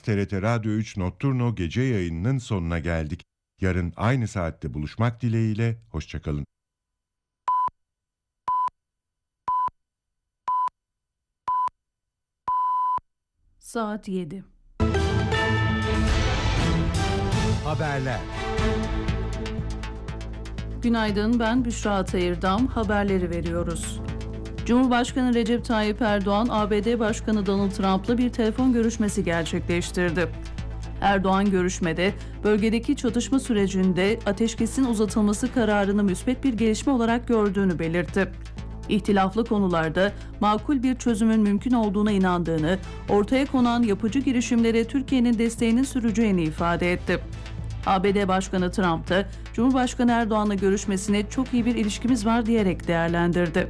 TRT Radyo 3 Notturno gece yayınının sonuna geldik. Yarın aynı saatte buluşmak dileğiyle, hoşçakalın. Saat 7. Haberler. Günaydın, ben Büşra Atayırdam. Haberleri veriyoruz. Cumhurbaşkanı Recep Tayyip Erdoğan, ABD Başkanı Donald Trump'la bir telefon görüşmesi gerçekleştirdi. Erdoğan görüşmede bölgedeki çatışma sürecinde ateşkesin uzatılması kararını müspet bir gelişme olarak gördüğünü belirtti. İhtilaflı konularda makul bir çözümün mümkün olduğuna inandığını, ortaya konan yapıcı girişimlere Türkiye'nin desteğinin süreceğini ifade etti. ABD Başkanı Trump da Cumhurbaşkanı Erdoğan'la görüşmesine çok iyi bir ilişkimiz var diyerek değerlendirdi.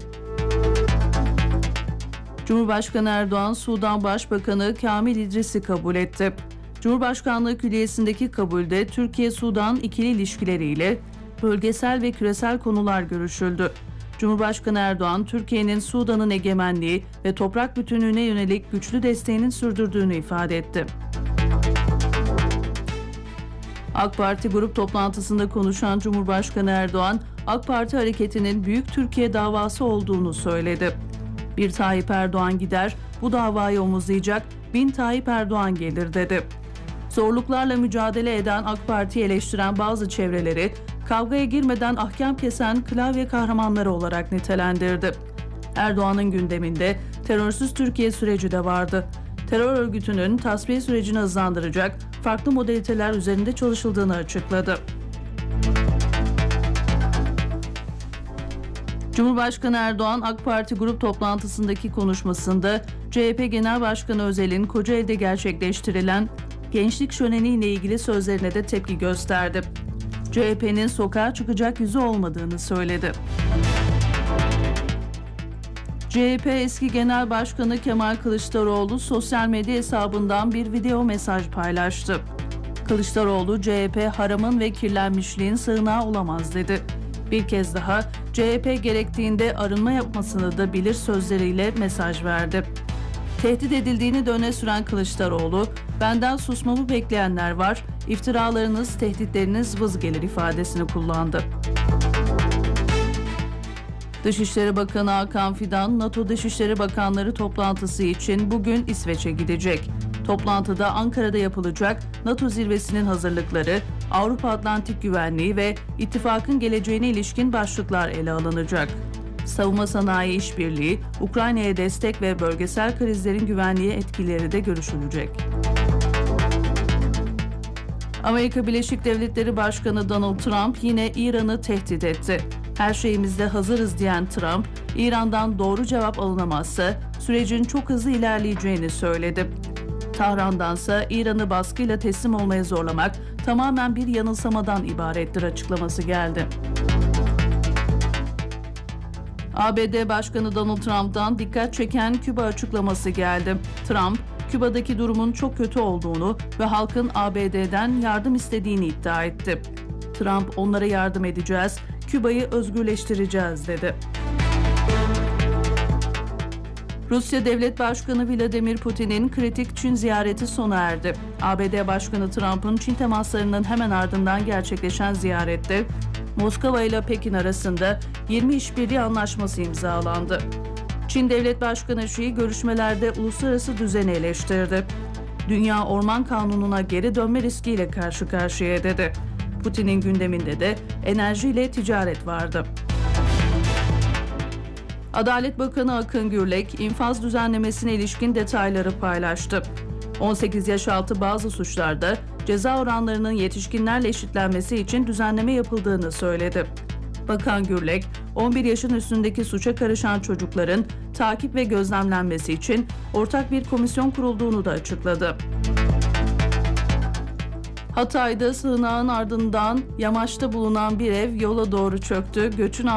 Cumhurbaşkanı Erdoğan, Sudan Başbakanı Kamil İdris'i kabul etti. Cumhurbaşkanlığı Külliyesi'ndeki kabulde Türkiye-Sudan ikili ilişkileriyle bölgesel ve küresel konular görüşüldü. Cumhurbaşkanı Erdoğan, Türkiye'nin Sudan'ın egemenliği ve toprak bütünlüğüne yönelik güçlü desteğinin sürdürdüğünü ifade etti. AK Parti grup toplantısında konuşan Cumhurbaşkanı Erdoğan, AK Parti hareketinin Büyük Türkiye davası olduğunu söyledi. Bir Tayyip Erdoğan gider, bu davayı omuzlayacak, 1000 Tayyip Erdoğan gelir dedi. Zorluklarla mücadele eden AK Parti'yi eleştiren bazı çevreleri, kavgaya girmeden ahkam kesen klavye kahramanları olarak nitelendirdi. Erdoğan'ın gündeminde terörsüz Türkiye süreci de vardı. Terör örgütünün tasfiye sürecini hızlandıracak farklı modaliteler üzerinde çalışıldığını açıkladı. Cumhurbaşkanı Erdoğan, AK Parti grup toplantısındaki konuşmasında CHP Genel Başkanı Özel'in Kocaeli'de gerçekleştirilen gençlik şöleni ile ilgili sözlerine de tepki gösterdi. CHP'nin sokağa çıkacak yüzü olmadığını söyledi. CHP eski Genel Başkanı Kemal Kılıçdaroğlu sosyal medya hesabından bir video mesaj paylaştı. Kılıçdaroğlu, CHP haramın ve kirlenmişliğin sığınağı olamaz dedi. Bir kez daha CHP gerektiğinde arınma yapmasını da bilir sözleriyle mesaj verdi. Tehdit edildiğini de öne süren Kılıçdaroğlu, benden susmamı bekleyenler var, iftiralarınız, tehditleriniz vız gelir ifadesini kullandı. Dışişleri Bakanı Hakan Fidan, NATO Dışişleri Bakanları toplantısı için bugün İsveç'e gidecek. Toplantıda Ankara'da yapılacak NATO zirvesinin hazırlıkları, Avrupa Atlantik güvenliği ve ittifakın geleceğine ilişkin başlıklar ele alınacak. Savunma sanayi işbirliği, Ukrayna'ya destek ve bölgesel krizlerin güvenliğe etkileri de görüşülecek. Amerika Birleşik Devletleri Başkanı Donald Trump yine İran'ı tehdit etti. Her şeyimizde hazırız diyen Trump, İran'dan doğru cevap alınamazsa sürecin çok hızlı ilerleyeceğini söyledi. Tahran'dansa İran'ı baskıyla teslim olmaya zorlamak tamamen bir yanılsamadan ibarettir açıklaması geldi. ABD Başkanı Donald Trump'tan dikkat çeken Küba açıklaması geldi. Trump, Küba'daki durumun çok kötü olduğunu ve halkın ABD'den yardım istediğini iddia etti. Trump, onlara yardım edeceğiz, Küba'yı özgürleştireceğiz dedi. Rusya Devlet Başkanı Vladimir Putin'in kritik Çin ziyareti sona erdi. ABD Başkanı Trump'ın Çin temaslarının hemen ardından gerçekleşen ziyarette Moskova ile Pekin arasında 20 işbirliği anlaşması imzalandı. Çin Devlet Başkanı Xi görüşmelerde uluslararası düzeni eleştirdi. Dünya Orman Kanunu'na geri dönme riskiyle karşı karşıya dedi. Putin'in gündeminde de enerji ile ticaret vardı. Adalet Bakanı Akın Gürlek, infaz düzenlemesine ilişkin detayları paylaştı. 18 yaş altı bazı suçlarda ceza oranlarının yetişkinlerle eşitlenmesi için düzenleme yapıldığını söyledi. Bakan Gürlek, 11 yaşın üstündeki suça karışan çocukların takip ve gözlemlenmesi için ortak bir komisyon kurulduğunu da açıkladı. Hatay'da sığınağın ardından yamaçta bulunan bir ev yola doğru çöktü. Göçün